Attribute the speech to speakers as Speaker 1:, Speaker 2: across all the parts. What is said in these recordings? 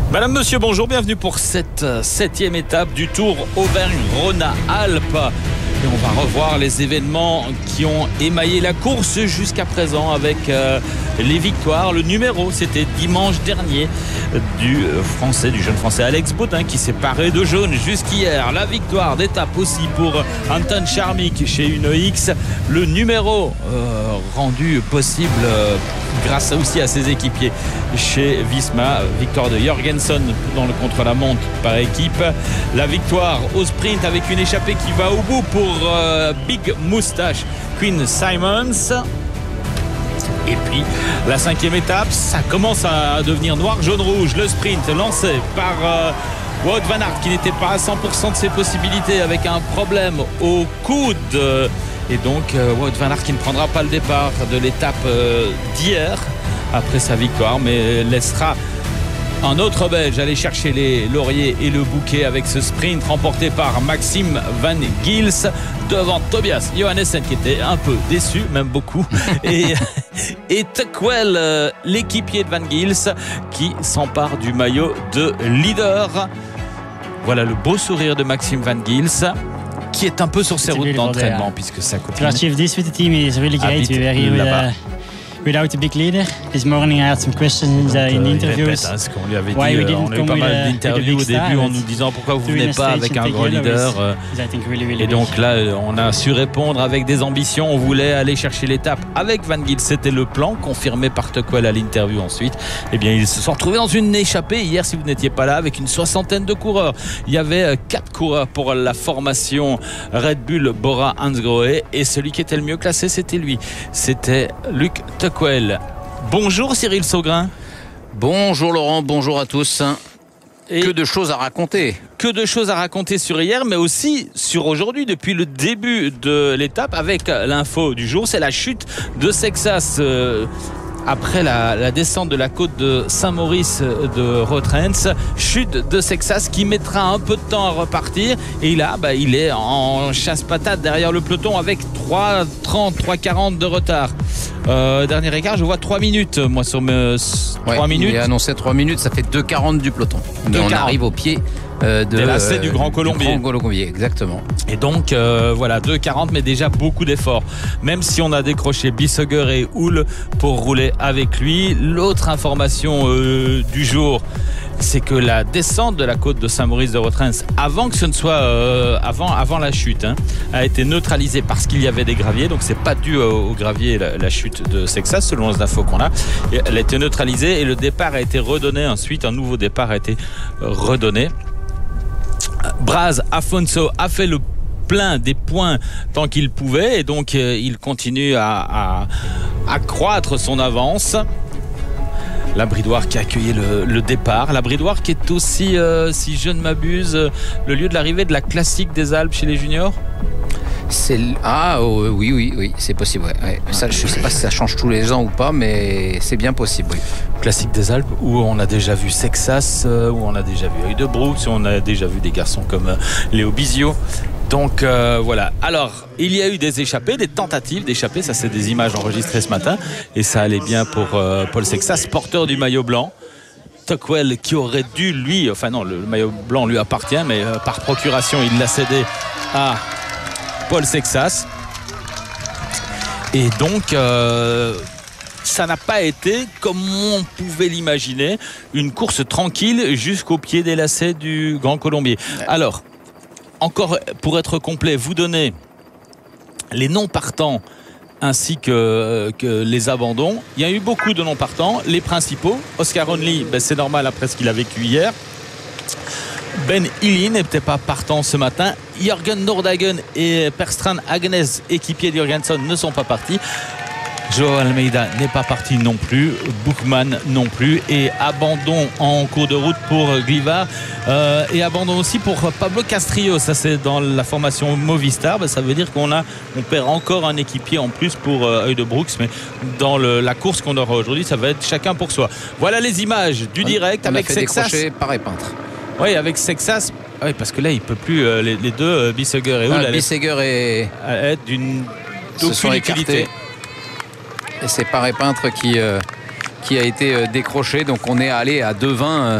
Speaker 1: Madame, monsieur, bonjour, bienvenue pour cette 7e étape du Tour Auvergne-Rhône-Alpes. Et on va revoir les événements qui ont émaillé la course jusqu'à présent avec les victoires. Le numéro, c'était dimanche dernier du jeune français Alex Baudin qui s'est paré de jaune jusqu'hier. La victoire d'étape aussi pour Anton Charmik chez UnoX. Le numéro rendu possible grâce aussi à ses équipiers chez Visma. Victoire de Jorgensen dans le contre-la-montre par équipe. La victoire au sprint avec une échappée qui va au bout pour Big Moustache Quinn Simmons. Et puis la 5e étape, ça commence à devenir noir, jaune, rouge. Le sprint lancé par Wout van Aert qui n'était pas à 100% de ses possibilités avec un problème au coude. Et donc Wout van Aert qui ne prendra pas le départ de l'étape d'hier après sa victoire, mais laissera un autre Belge aller chercher les lauriers et le bouquet avec ce sprint remporté par Maxime Van Gils devant Tobias Johannessen qui était un peu déçu, même beaucoup, et Tuckwell, l'équipier de Van Gils, qui s'empare du maillot de leader. Voilà le beau sourire de Maxime Van Gils, qui est un peu sur ses routes d'entraînement puisque sa copine
Speaker 2: achieve this with the team is really great. We were here without a big leader. This morning I had some questions in the interviews.
Speaker 1: Répète, ce qu'on lui avait dit. On a eu pas mal d'interviews au début en nous disant pourquoi vous venez pas avec un gros leader. Et donc là, on a su répondre avec des ambitions. On voulait aller chercher l'étape avec Van Gils. C'était le plan, confirmé par Tuckwell à l'interview ensuite. Eh bien, ils se sont retrouvés dans une échappée hier, si vous n'étiez pas là, avec une 60aine de coureurs. Il y avait 4 coureurs pour la formation Red Bull Bora Hansgrohe. Et celui qui était le mieux classé, c'était lui. C'était Luc Tuckwell. Bonjour Cyril Saugrin.
Speaker 3: Bonjour Laurent, bonjour à tous. Et que de choses à raconter.
Speaker 1: Que de choses à raconter sur hier, mais aussi sur aujourd'hui, depuis le début de l'étape, avec l'info du jour, c'est la chute de Sexas. Après la descente de la côte de Saint-Maurice de Rotrens, chute de Sexas qui mettra un peu de temps à repartir. Et là, il est en chasse-patate derrière le peloton avec 3,30, 3,40 de retard. Dernier écart, je vois 3 minutes. Moi, sur mes 3 minutes.
Speaker 3: Il est annoncé 3 minutes, ça fait 2,40 du peloton. On arrive au pied
Speaker 1: de lacet du Grand Colombier.
Speaker 3: Du Grand Colombier, exactement.
Speaker 1: Et donc, voilà, 2,40, mais déjà beaucoup d'efforts. Même si on a décroché Bissegger et Hull pour rouler avec lui. L'autre information du jour, c'est que la descente de la côte de Saint-Maurice de Rotrens, avant que ce ne soit avant la chute, a été neutralisée parce qu'il y avait des graviers. Donc c'est pas dû au gravier la chute de Sexas, selon les infos qu'on a. Elle a été neutralisée et le départ a été redonné. Ensuite, un nouveau départ a été redonné. Braz Afonso a fait le plein des points tant qu'il pouvait et donc il continue à accroître son avance. La Bridoire qui a accueilli le départ. La Bridoire qui est aussi, si je ne m'abuse, le lieu de l'arrivée de la classique des Alpes chez les juniors.
Speaker 3: Oui, c'est possible. Ouais. Ça, je ne sais pas si ça change tous les ans ou pas, mais c'est bien possible. Oui.
Speaker 1: Classique des Alpes où on a déjà vu Sexas, où on a déjà vu Heudebrook, où on a déjà vu des garçons comme Léo Bizio. Donc voilà. Alors, il y a eu des échappées, des tentatives d'échapper. Ça, c'est des images enregistrées ce matin. Et ça allait bien pour Paul Sexas, porteur du maillot blanc. Tuckwell qui aurait dû, lui... Enfin non, le maillot blanc lui appartient, mais par procuration, il l'a cédé à Paul Sexas. Et donc... ça n'a pas été, comme on pouvait l'imaginer, une course tranquille jusqu'au pied des lacets du Grand Colombier. Alors... Encore pour être complet, vous donnez les non-partants ainsi que les abandons. Il y a eu beaucoup de non-partants. Les principaux, Oscar Onley, c'est normal après ce qu'il a vécu hier. Ben Illy n'était pas partant ce matin. Jürgen Nordhagen et Per Strand Agnes, équipiers de Jorgensen, ne sont pas partis. Joao Almeida n'est pas parti non plus, Buchmann non plus, et abandon en cours de route pour Glivar et abandon aussi pour Pablo Castrillo. Ça, c'est dans la formation Movistar. Ça veut dire qu'on perd encore un équipier en plus pour Heudebrook, mais dans la course qu'on aura aujourd'hui, ça va être chacun pour soi. Voilà les images du direct avec Sexas.
Speaker 3: Décrocher par épintre.
Speaker 1: Oui, avec Sexas. Oui, parce que là, il peut plus les deux, Bissegger et Hull.
Speaker 3: Bissegger et
Speaker 1: être d'aucune utilité.
Speaker 3: Et c'est Paré Peintre qui a été décroché. Donc on est allé à 2,20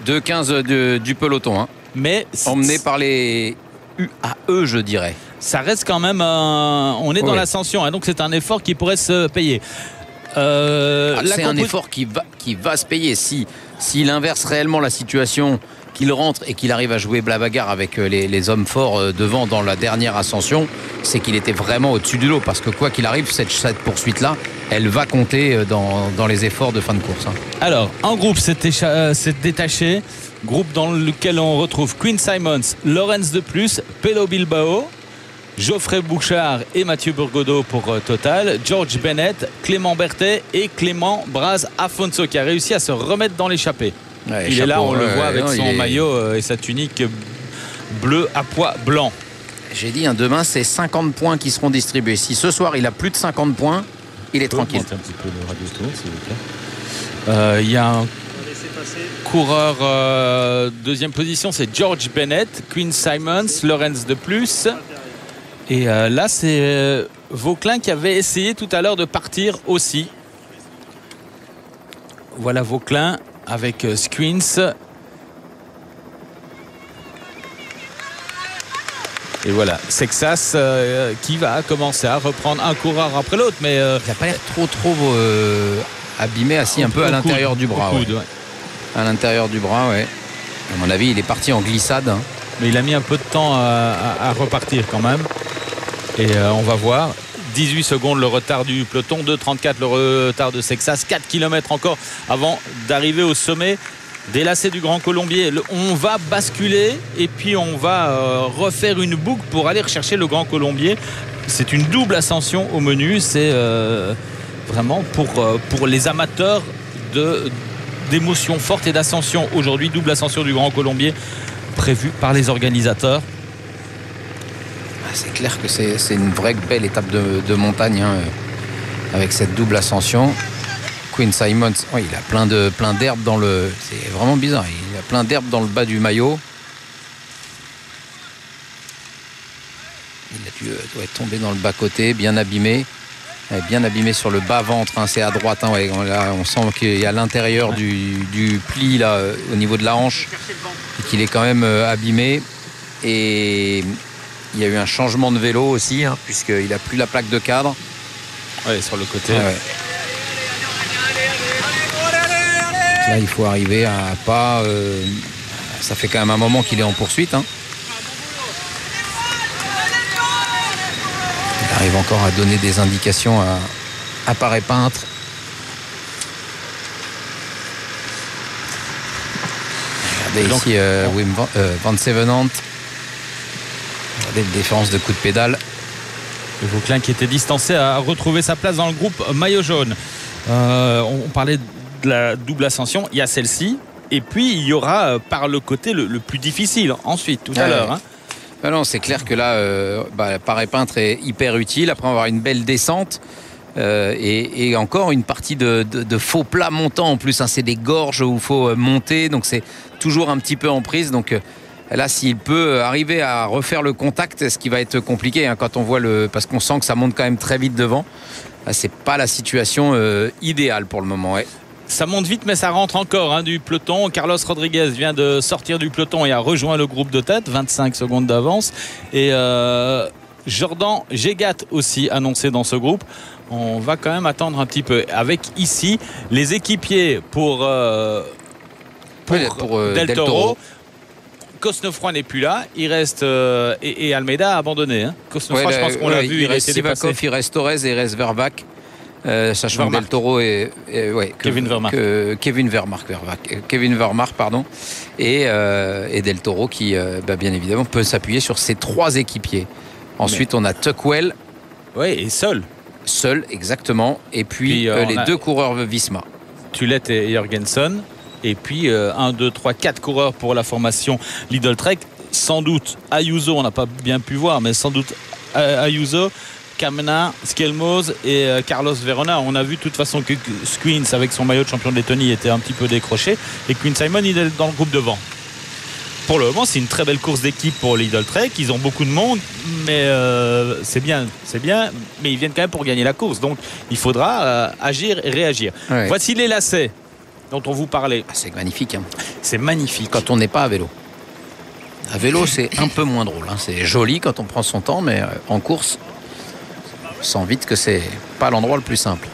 Speaker 3: 2-15 du peloton. Hein.
Speaker 1: Mais
Speaker 3: emmené par les UAE, je dirais.
Speaker 1: Ça reste quand même on est dans l'ascension, hein, donc c'est un effort qui pourrait se payer.
Speaker 3: C'est un effort qui va se payer s'il inverse réellement la situation, qu'il rentre et qu'il arrive à jouer bagarre avec les hommes forts devant dans la dernière ascension, c'est qu'il était vraiment au-dessus du lot, parce que quoi qu'il arrive, cette poursuite-là, elle va compter dans les efforts de fin de course. Hein.
Speaker 1: Alors, en groupe, c'est détaché, groupe dans lequel on retrouve Quinn Simmons, Laurens de Plus, Pello Bilbao, Geoffrey Bouchard et Mathieu Burgodeau pour Total, George Bennett, Clément Berthet et Clément Braz Afonso, qui a réussi à se remettre dans l'échappée.
Speaker 3: Ouais,
Speaker 1: il est là, on le voit avec son maillot et sa tunique bleue à pois blanc.
Speaker 3: J'ai dit, demain, c'est 50 points qui seront distribués. Si ce soir, il a plus de 50 points, il est tranquille.
Speaker 1: Un petit peu le radio tour, s'il vous plaît. Il y a un coureur deuxième position, c'est George Bennett, Quinn Simmons, Laurens de Plus. Et là, c'est Vauclin qui avait essayé tout à l'heure de partir aussi. Voilà Vauclin avec Squins. Et voilà, Sexas qui va commencer à reprendre un coureur après l'autre. Mais
Speaker 3: il n'a pas l'air trop abîmé, assis un peu à l'intérieur du bras. À l'intérieur du bras, ouais. À mon avis, il est parti en glissade. Hein.
Speaker 1: Mais il a mis un peu de temps à repartir quand même. Et on va voir. 18 secondes le retard du peloton, 2,34 le retard de Sexas, 4 km encore avant d'arriver au sommet des lacets du Grand Colombier. On va basculer et puis on va refaire une boucle pour aller rechercher le Grand Colombier. C'est une double ascension au menu. C'est vraiment pour les amateurs d'émotions fortes et d'ascension. Aujourd'hui, double ascension du Grand Colombier prévue par les organisateurs.
Speaker 3: C'est clair que c'est une vraie belle étape de montagne, hein, avec cette double ascension. Quinn Simmons, il a plein d'herbes dans le... C'est vraiment bizarre, il a plein d'herbes dans le bas du maillot. Il doit être tombé dans le bas-côté, bien abîmé sur le bas-ventre, hein, c'est à droite. Hein, là, on sent qu'il y a l'intérieur du pli là, au niveau de la hanche, et qu'il est quand même abîmé. Et... il y a eu un changement de vélo aussi, hein, puisqu'il n'a plus la plaque de cadre.
Speaker 1: Oui, sur le côté.
Speaker 3: Ouais. Là, il faut arriver à pas... ça fait quand même un moment qu'il est en poursuite. Hein. Il arrive encore à donner des indications à Paré Peintre. Regardez ici Wim Van Sevenant. Regardez la différence de coup de pédale.
Speaker 1: Le Vauclin qui était distancé a retrouvé sa place dans le groupe maillot jaune. On parlait de la double ascension, il y a celle-ci et puis il y aura par le côté le plus difficile ensuite tout à l'heure. Hein.
Speaker 3: Non, c'est clair que là Paré Peintre est hyper utile. Après on va avoir une belle descente et encore une partie de faux plat montant en plus, hein. C'est des gorges où il faut monter, donc c'est toujours un petit peu en prise, donc là s'il peut arriver à refaire le contact, ce qui va être compliqué, hein, quand on voit parce qu'on sent que ça monte quand même très vite devant. Là, c'est pas la situation idéale pour le moment. Ouais.
Speaker 1: Ça monte vite mais ça rentre encore, hein, du peloton. Carlos Rodriguez vient de sortir du peloton et a rejoint le groupe de tête, 25 secondes d'avance. Et Jordan Gégat aussi annoncé dans ce groupe. On va quand même attendre un petit peu. Avec ici les équipiers pour Del Toro. Cosnefroy n'est plus là, il reste et Almeida a abandonné. Hein. Cosnefroy, je pense qu'on l'a vu,
Speaker 3: il reste Sivakov, il reste Torres et il reste Vervac. Sachant que Del Toro et
Speaker 1: Kevin
Speaker 3: Vermaak, pardon, et Del Toro qui bien évidemment peut s'appuyer sur ses trois équipiers. Ensuite on a Tuckwell.
Speaker 1: Oui, et seul
Speaker 3: exactement, et puis les deux coureurs Visma,
Speaker 1: Tulette et Jorgensen. Et puis 1, 2, 3, 4 coureurs pour la formation Lidl Trek. Sans doute Ayuso, on n'a pas bien pu voir, mais sans doute Ayuso, Kamna, Skelmoz et Carlos Verona. On a vu de toute façon que Squins avec son maillot de champion de Lettonie était un petit peu décroché. Et Quinn Simon, il est dans le groupe devant. Pour le moment, c'est une très belle course d'équipe pour Lidl Trek. Ils ont beaucoup de monde, mais c'est bien. Mais ils viennent quand même pour gagner la course. Donc il faudra agir et réagir.
Speaker 3: Ouais.
Speaker 1: Voici les lacets dont on vous parlait.
Speaker 3: C'est magnifique.
Speaker 1: C'est magnifique.
Speaker 3: Quand on n'est pas à vélo. À vélo, c'est un peu moins drôle. C'est joli quand on prend son temps, mais en course, on sent vite que c'est pas l'endroit le plus simple.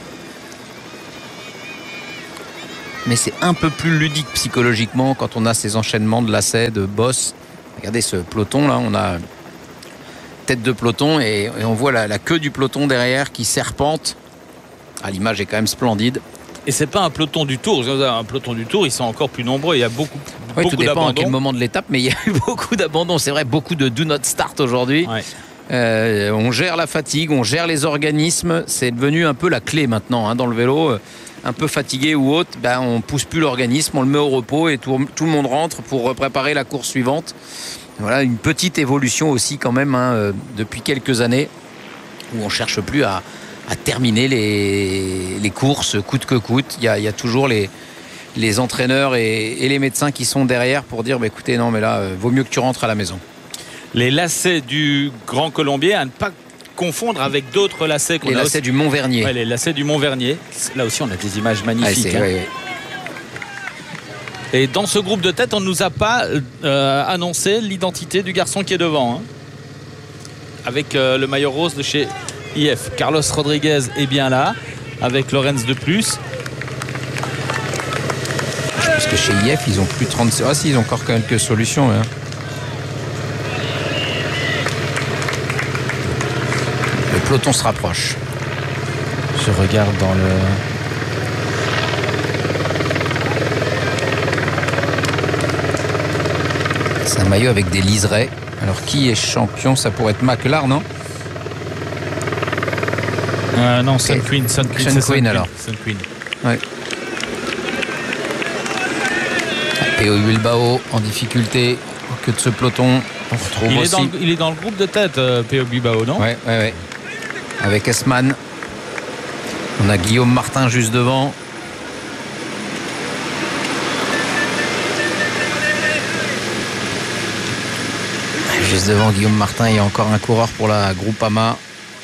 Speaker 3: Mais c'est un peu plus ludique psychologiquement quand on a ces enchaînements de lacets, de bosses. Regardez ce peloton là, on a tête de peloton et on voit la queue du peloton derrière qui serpente. L'image est quand même splendide.
Speaker 1: Et c'est pas un peloton du Tour. Un peloton du Tour, ils sont encore plus nombreux. Il y a beaucoup
Speaker 3: tout dépend à quel
Speaker 1: d'abandons.
Speaker 3: moment de l'étape, mais il y a eu beaucoup d'abandons. C'est vrai, beaucoup de do not start aujourd'hui. Ouais. On gère la fatigue, on gère les organismes. C'est devenu un peu la clé maintenant dans le vélo. Un peu fatigué ou autre, on pousse plus l'organisme, on le met au repos et tout le monde rentre pour préparer la course suivante. Voilà une petite évolution aussi quand même depuis quelques années où on cherche plus à terminer les courses coûte que coûte. Il y a toujours les entraîneurs et les médecins qui sont derrière pour dire écoutez, non mais là vaut mieux que tu rentres à la maison.
Speaker 1: Les lacets du Grand Colombier à ne pas confondre avec d'autres lacets qu'on a.
Speaker 3: Les lacets du Mont Vernier.
Speaker 1: Ouais, les lacets du Mont Vernier. Là aussi, on a des images magnifiques. Et dans ce groupe de tête, on ne nous a pas annoncé l'identité du garçon qui est devant. Avec le maillot rose de chez IF. Carlos Rodriguez est bien là, avec Lorenz de plus.
Speaker 3: Parce que chez IF, ils ont plus de 30. Ah si, ils ont encore quelques solutions. Le peloton se rapproche.
Speaker 1: Je regarde dans le...
Speaker 3: C'est un maillot avec des liserés. Alors qui est champion? Ça pourrait être Maclar, non?
Speaker 1: Non, Sun Queen. Sun
Speaker 3: Queen alors.
Speaker 1: Sun Queen.
Speaker 3: Ouais. PO Bilbao en difficulté que de ce peloton. On retrouve
Speaker 1: il est dans le groupe de tête, PO Bilbao, non?
Speaker 3: Ouais. Avec Esman. On a Guillaume Martin juste devant. Juste devant Guillaume Martin, il y a encore un coureur pour la Groupama.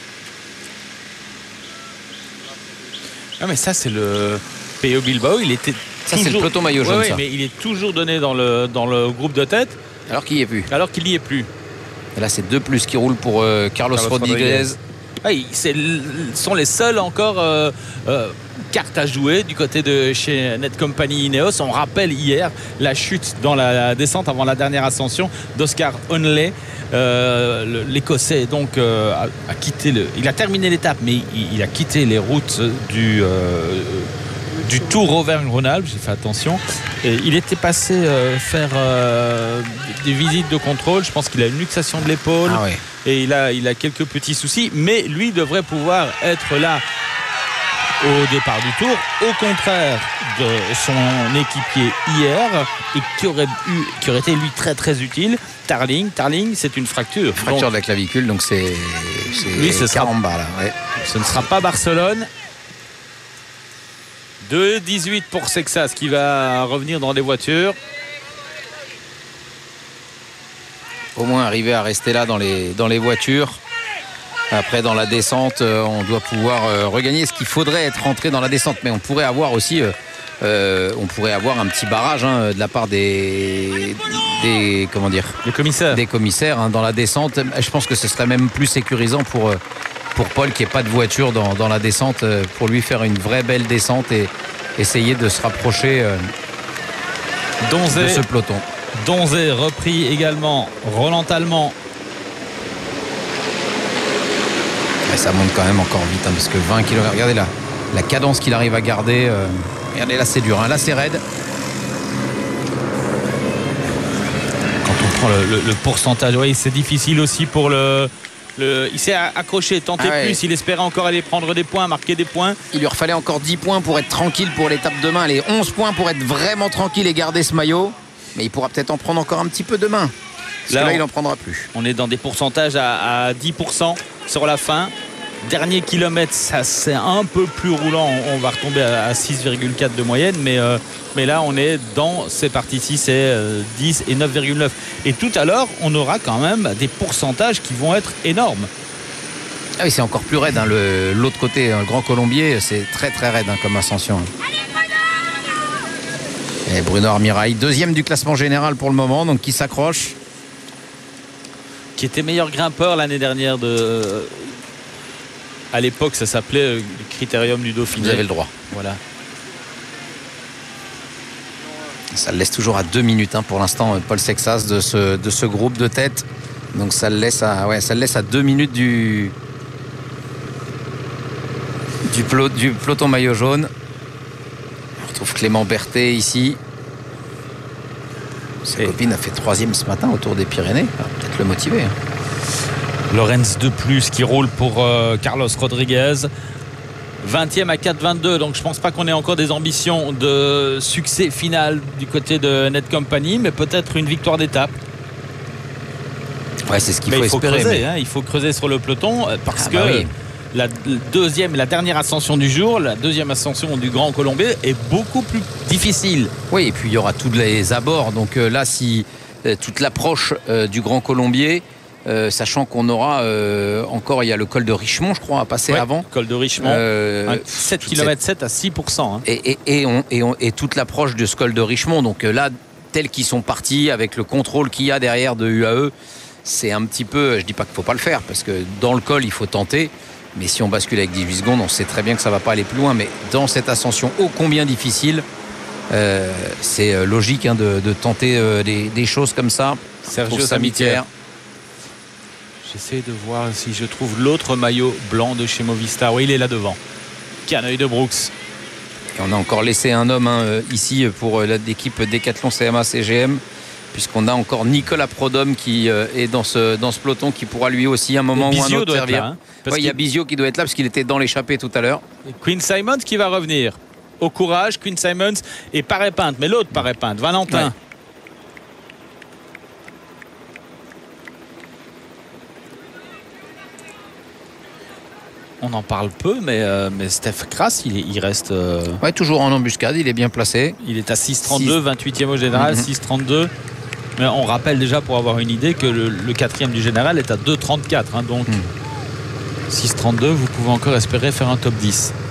Speaker 1: Mais ça, c'est le PO Bilbao. Il était
Speaker 3: ça, c'est le peloton maillot jaune.
Speaker 1: Ouais, mais il est toujours donné dans le groupe de tête.
Speaker 3: Alors qu'il n'y est plus.
Speaker 1: n'y est plus.
Speaker 3: Et là, c'est 2 plus qui roulent pour Carlos Rodriguez.
Speaker 1: Sont les seuls encore cartes à jouer du côté de chez Net Company Ineos. On rappelle hier la chute dans la descente avant la dernière ascension d'Oscar Onley. L'Écossais donc a quitté il a terminé l'étape, mais il a quitté les routes du Tour Auvergne-Rhône-Alpes. J'ai fait attention. Et il était passé faire des visites de contrôle. Je pense qu'il a une luxation de l'épaule. Et il a quelques petits soucis, mais lui devrait pouvoir être là au départ du Tour, au contraire de son équipier hier, et qui aurait été lui très très utile. Tarling, c'est une fracture.
Speaker 3: De la clavicule, donc c'est caramba là. Ouais.
Speaker 1: Ce ne sera pas Barcelone. 2,18 pour Sexas qui va revenir dans les voitures.
Speaker 3: Au moins arriver à rester là dans les voitures. Après, dans la descente, on doit pouvoir regagner. Ce qu'il faudrait être rentré dans la descente, mais on pourrait avoir aussi un petit barrage de la part des commissaires dans la descente. Je pense que ce serait même plus sécurisant pour Paul qui n'ait pas de voiture dans la descente, pour lui faire une vraie belle descente et essayer de se rapprocher de ce peloton.
Speaker 1: Donzé repris également. Roland Allemand.
Speaker 3: Ça monte quand même encore vite parce que 20 km. Regardez là, la cadence qu'il arrive à garder. Regardez là, c'est dur. Là, c'est raide.
Speaker 1: Quand on prend le pourcentage, c'est difficile aussi pour il s'est accroché, tenté plus. Il espérait encore aller prendre des points, marquer des points.
Speaker 3: Il lui refallait encore 10 points pour être tranquille pour l'étape de demain. Les 11 points pour être vraiment tranquille et garder ce maillot. Mais il pourra peut-être en prendre encore un petit peu demain. Là, il n'en prendra plus.
Speaker 1: On est dans des pourcentages à 10% sur la fin. Dernier kilomètre, ça c'est un peu plus roulant. On va retomber à 6,4 de moyenne. Mais là, on est dans ces parties-ci, c'est 10 et 9,9. Et tout à l'heure, on aura quand même des pourcentages qui vont être énormes.
Speaker 3: Ah oui, c'est encore plus raide. L'autre côté, le Grand Colombier, c'est très très raide comme ascension. Et Bruno Armirail, deuxième du classement général pour le moment, donc qui s'accroche.
Speaker 1: Qui était meilleur grimpeur l'année dernière à l'époque, ça s'appelait le Critérium du Dauphiné.
Speaker 3: Vous avez le droit.
Speaker 1: Voilà.
Speaker 3: Ça le laisse toujours à 2 minutes pour l'instant, Paul Sexas de ce groupe de tête. Donc ça le laisse à 2 minutes du peloton maillot jaune. On retrouve Clément Berthet ici. Sa copine a fait 3e ce matin au Tour des Pyrénées. Peut-être le motiver.
Speaker 1: Lorenz de plus qui roule pour Carlos Rodriguez. 20e à 4,22, donc je pense pas qu'on ait encore des ambitions de succès final du côté de Netcompany, mais peut-être une victoire d'étape.
Speaker 3: Ouais, c'est ce qu'il faut espérer.
Speaker 1: Creuser, il faut creuser sur le peloton parce que la dernière ascension du jour, la deuxième ascension du Grand Colombier est beaucoup plus difficile.
Speaker 3: Oui, et puis il y aura tous les abords. Donc là, si toute l'approche du Grand Colombier, sachant qu'on aura encore, il y a le col de Richemont, je crois, à passer avant.
Speaker 1: Col de Richemont, 7 km 7 à 6%.
Speaker 3: Et toute l'approche de ce col de Richemont. Donc là, tels qu'ils sont partis, avec le contrôle qu'il y a derrière de UAE, c'est un petit peu, je dis pas qu'il faut pas le faire, parce que dans le col, il faut tenter. Mais si on bascule avec 18 secondes, on sait très bien que ça va pas aller plus loin. Mais dans cette ascension ô combien difficile, c'est logique de tenter des choses comme ça.
Speaker 1: Sergio Samitier. J'essaie de voir si je trouve l'autre maillot blanc de chez Movistar. Oui, il est là devant. Canneuil de Brooks.
Speaker 3: Et on a encore laissé un homme ici pour l'équipe Decathlon CMA CGM, puisqu'on a encore Nicolas Prodhomme qui est dans ce peloton, qui pourra lui aussi un moment ou un autre servir. Il y a Bizio qui doit être là parce qu'il était dans l'échappée tout à l'heure.
Speaker 1: Quinn Simons qui va revenir. Au courage, Quinn Simons et Paré-Pinte, mais l'autre Paré-Pinte, Valentin. Ouais. On en parle peu, mais Steph Kras, il reste...
Speaker 3: Ouais, toujours en embuscade, il est bien placé.
Speaker 1: Il est à 6,32, 28e au général, 6,32. Mais on rappelle déjà, pour avoir une idée, que le 4e du général est à 2,34. Donc 6,32, vous pouvez encore espérer faire un top 10.